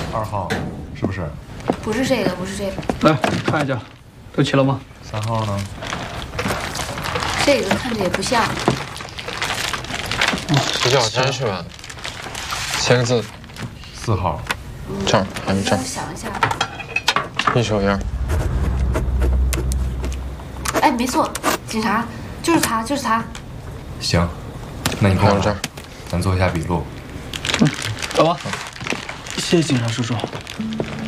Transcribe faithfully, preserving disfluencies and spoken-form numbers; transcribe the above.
二号，是不是？ 不是这个，不是这个。 来看一下，都齐了吗？ 三号呢？ 这个看着也不像。 十九三是吧？签个字。 四号。 这儿还有这儿。 想一下。 一手印。 哎，没错，警察就是他，就是他。 行，那你跟我这儿， 咱做一下笔录。 嗯，走吧。谢谢警察叔叔。